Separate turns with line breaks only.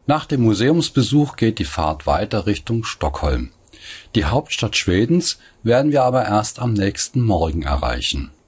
Nach dem Museumsbesuch geht die Fahrt weiter Richtung Stockholm. Die Hauptstadt Schwedens werden wir aber erst am nächsten Morgen erreichen.